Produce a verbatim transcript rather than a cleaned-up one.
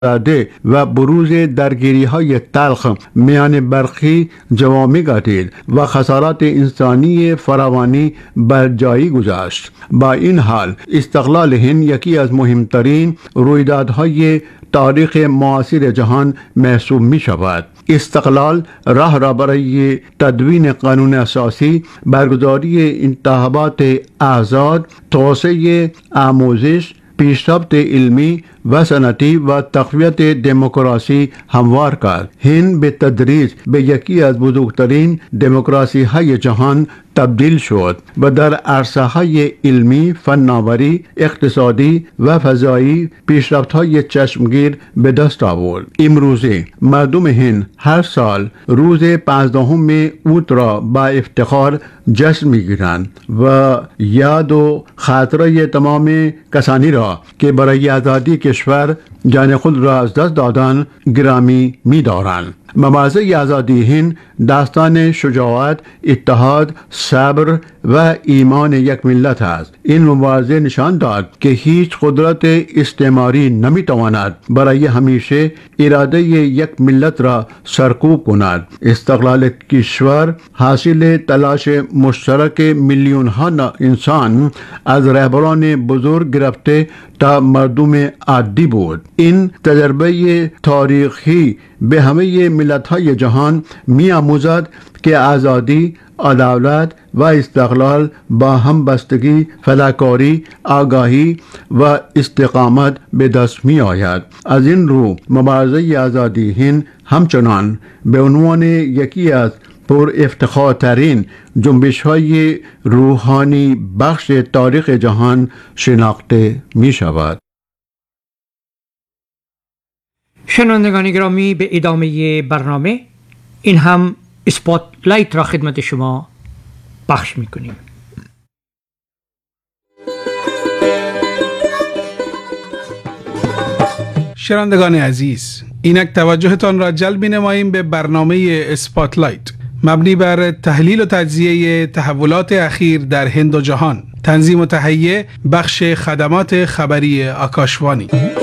کرده و بروز درگیری های تلخ میان برخی جوامع گردید و خسارات انسانی فراوانی بر جایی گذاشت. با این حال استقلال هند یکی از مهمترین رویدادهای تاریخ معاصر جهان محسوب می شود. استقلال راه را برای تدوین قانون اساسی، برگزاری انتخابات آزاد، توسعه آموزش، پیشرفت علمی و صنعتی و تقویت دموکراسی هموار کرد. هند به تدریج به یکی از بزرگترین دموکراسی های جهان تبدیل شد و در عرصه های علمی، فناوری، اقتصادی و فضایی پیشرفت های چشمگیر به دست آورد. امروزه مردم هند هر سال روز پانزدهم اوت را با افتخار جشن میگیرند و یاد و خاطره تمام کسانی را که برای آزادی کشور جان خود را از دست دادن گرامی می دارند. مبارزه آزادی هند داستان شجاعت، اتحاد، صبر و ایمان یک ملت است. این مبارزه نشان داد که هیچ قدرت استعماری نمی تواند برای همیشه اراده یک ملت را سرکوب کند. استقلال کشور حاصل تلاش مشترک میلیون ها انسان از رهبران بزرگ گرفته تا مردم عادی بود. این تجربه تاریخی به همه ملت‌های جهان می‌آموزد که آزادی، عدالت و استقلال با همبستگی، فداکاری، آگاهی و استقامت به دست می آید. از این رو مبارزه آزادی هند همچنان به عنوان یکی از پر افتخارترین جنبش‌های روحانی بخش تاریخ جهان شناخته می شود. شنوندگان گرامی، به ادامه برنامه این هم اسپاتلایت را خدمت شما پخش میکنیم. شنوندگان عزیز، اینک توجهتان را جلب نماییم به برنامه اسپاتلایت مبنی بر تحلیل و تجزیه تحولات اخیر در هند و جهان. تنظیم و تهیه بخش خدمات خبری آکاشوانی.